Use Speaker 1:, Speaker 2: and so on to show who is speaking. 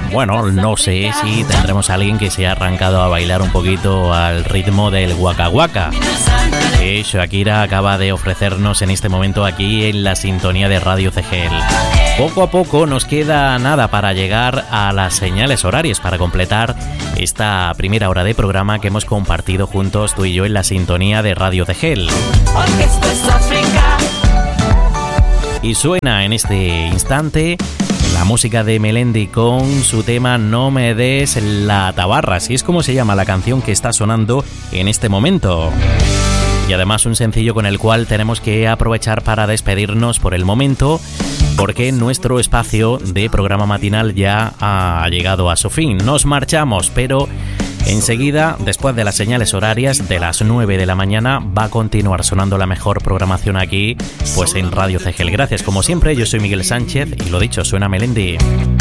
Speaker 1: Bueno, no sé si tendremos a alguien que se ha arrancado a bailar un poquito al ritmo del Waka Waka, que Shakira acaba de ofrecernos en este momento aquí en la sintonía de Radio CGL. Poco a poco nos queda nada para llegar a las señales horarias, para completar esta primera hora de programa que hemos compartido juntos tú y yo en la sintonía de Radio CGL. Y suena en este instante la música de Melendi con su tema No me des la tabarra, así es como se llama la canción que está sonando en este momento. Y además un sencillo con el cual tenemos que aprovechar para despedirnos por el momento, porque nuestro espacio de programa matinal ya ha llegado a su fin. Nos marchamos, pero enseguida, después de las señales horarias de las 9 de la mañana, va a continuar sonando la mejor programación aquí, pues en Radio CGL. Gracias, como siempre, yo soy Miguel Sánchez y lo dicho, suena Melendi.